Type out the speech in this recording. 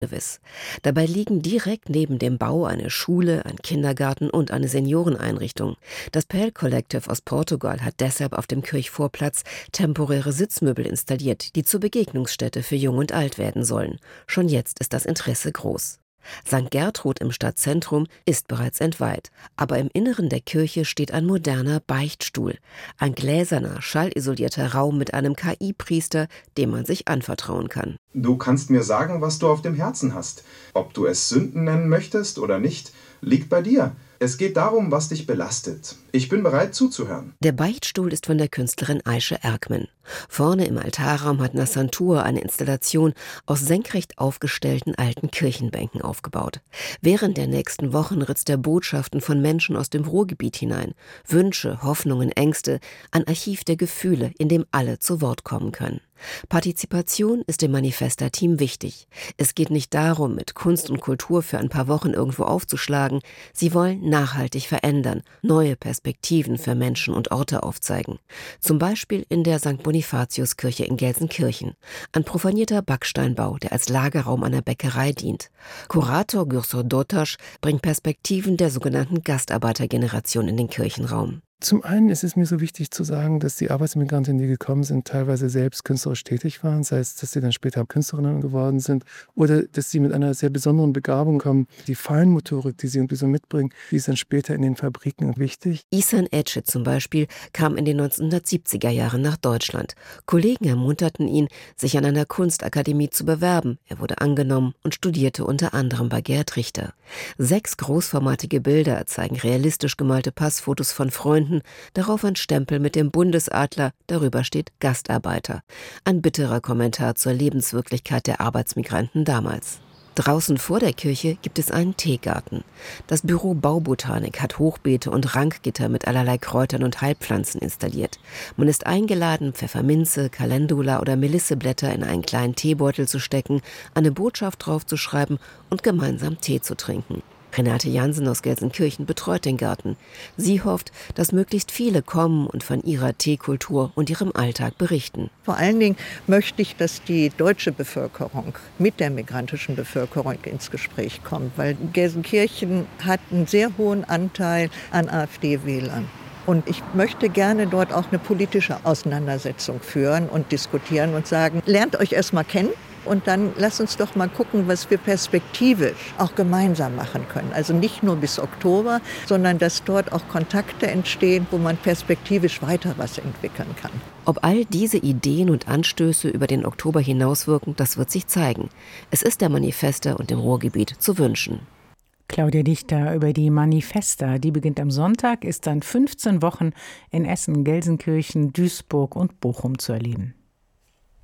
gewiss. Dabei liegen direkt neben dem Bau eine Schule, ein Kindergarten und eine Senioreneinrichtung. Das Pale Collective aus Portugal hat deshalb auf dem Kirchvorplatz temporäre Sitzmöbel installiert, die zur Begegnungsstätte für Jung und Alt werden sollen. Schon jetzt ist das Interesse groß. St. Gertrud im Stadtzentrum ist bereits entweiht, aber im Inneren der Kirche steht ein moderner Beichtstuhl. Ein gläserner, schallisolierter Raum mit einem KI-Priester, dem man sich anvertrauen kann. Du kannst mir sagen, was du auf dem Herzen hast. Ob du es Sünden nennen möchtest oder nicht, liegt bei dir. Es geht darum, was dich belastet. Ich bin bereit zuzuhören. Der Beichtstuhl ist von der Künstlerin Aische Erkmen. Vorne im Altarraum hat Nassantur eine Installation aus senkrecht aufgestellten alten Kirchenbänken aufgebaut. Während der nächsten Wochen ritzt er Botschaften von Menschen aus dem Ruhrgebiet hinein. Wünsche, Hoffnungen, Ängste, ein Archiv der Gefühle, in dem alle zu Wort kommen können. Partizipation ist dem Manifesta-Team wichtig. Es geht nicht darum, mit Kunst und Kultur für ein paar Wochen irgendwo aufzuschlagen. Sie wollen nachhaltig verändern, neue Perspektiven für Menschen und Orte aufzeigen. Zum Beispiel in der St. Bonifatiuskirche in Gelsenkirchen. Ein profanierter Backsteinbau, der als Lagerraum einer Bäckerei dient. Kurator Gürsor Dotasch bringt Perspektiven der sogenannten Gastarbeitergeneration in den Kirchenraum. Zum einen ist es mir so wichtig zu sagen, dass die Arbeitsmigrantinnen, die gekommen sind, teilweise selbst künstlerisch tätig waren, sei es, dass sie dann später Künstlerinnen geworden sind oder dass sie mit einer sehr besonderen Begabung kommen. Die Feinmotorik, die sie irgendwie so mitbringen, die ist dann später in den Fabriken wichtig. Ihsan Ece zum Beispiel kam in den 1970er Jahren nach Deutschland. Kollegen ermunterten ihn, sich an einer Kunstakademie zu bewerben. Er wurde angenommen und studierte unter anderem bei Gerd Richter. 6 großformatige Bilder zeigen realistisch gemalte Passfotos von Freunden, darauf ein Stempel mit dem Bundesadler, darüber steht Gastarbeiter. Ein bitterer Kommentar zur Lebenswirklichkeit der Arbeitsmigranten damals. Draußen vor der Kirche gibt es einen Teegarten. Das Büro Baubotanik hat Hochbeete und Rankgitter mit allerlei Kräutern und Heilpflanzen installiert. Man ist eingeladen, Pfefferminze, Calendula oder Melisseblätter in einen kleinen Teebeutel zu stecken, eine Botschaft draufzuschreiben und gemeinsam Tee zu trinken. Renate Jansen aus Gelsenkirchen betreut den Garten. Sie hofft, dass möglichst viele kommen und von ihrer Teekultur und ihrem Alltag berichten. Vor allen Dingen möchte ich, dass die deutsche Bevölkerung mit der migrantischen Bevölkerung ins Gespräch kommt, weil Gelsenkirchen hat einen sehr hohen Anteil an AfD-Wählern. Und ich möchte gerne dort auch eine politische Auseinandersetzung führen und diskutieren und sagen, lernt euch erstmal kennen. Und dann lasst uns doch mal gucken, was wir perspektivisch auch gemeinsam machen können. Also nicht nur bis Oktober, sondern dass dort auch Kontakte entstehen, wo man perspektivisch weiter was entwickeln kann. Ob all diese Ideen und Anstöße über den Oktober hinauswirken, das wird sich zeigen. Es ist der Manifesta und dem Ruhrgebiet zu wünschen. Claudia Dichter über die Manifesta. Die beginnt am Sonntag, ist dann 15 Wochen in Essen, Gelsenkirchen, Duisburg und Bochum zu erleben.